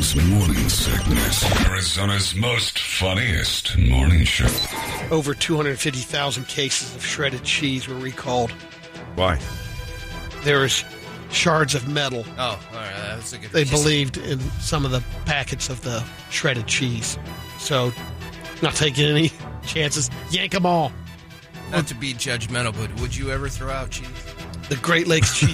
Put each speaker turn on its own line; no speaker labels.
Tom's Morning Sickness. Arizona's most funniest morning show.
Over 250,000 cases of shredded cheese were recalled.
Why?
There was shards of metal.
Oh, all right. That's a good
They
reason.
believed in some of the packets of the shredded cheese. So, not taking any chances. Yank them all.
Not to be judgmental, but would you ever throw out cheese?
The Great Lakes cheese